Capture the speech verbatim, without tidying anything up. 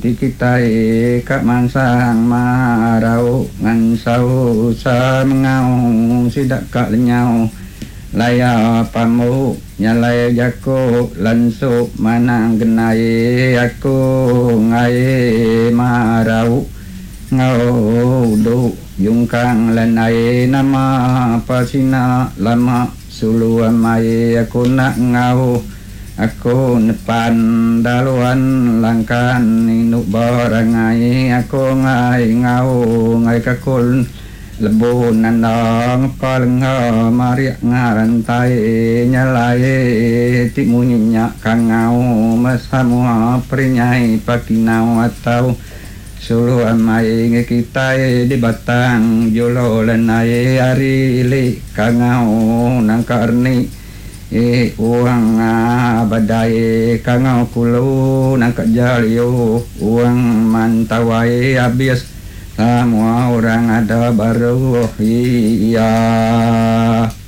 dikitai kak mansang marau ngan sau sa mengau sidak kak lenyau laya pamu nyalai jako lansu manang genai aku ngai marau ngau du yungkang lanai nama pasina lama sulu amai aku nak ngau aku nepan daluan langkan inuk barangai aku ngai ngau ngai kakul lebu nandang palengha mariak ngarantai nyalai timu nyenyak kangau masamua perinyai pakinau atau sulu amai ngekitai di batang jolo lanai ari li kangau nangkarni e uang badai kangau kulu nangkat jalio uang mantawai habis semua orang ada baru iya.